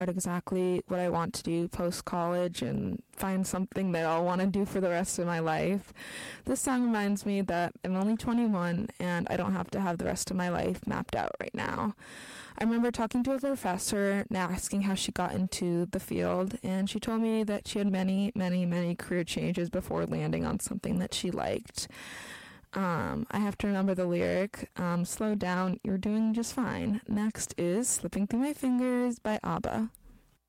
exactly what I want to do post-college and find something that I'll want to do for the rest of my life. This song reminds me that I'm only 21 and I don't have to have the rest of my life mapped out right now. I remember talking to a professor and asking how she got into the field, and she told me that she had many, many, many career changes before landing on something that she liked. I have to remember the lyric, slow down, you're doing just fine. Next is Slipping Through My Fingers by ABBA.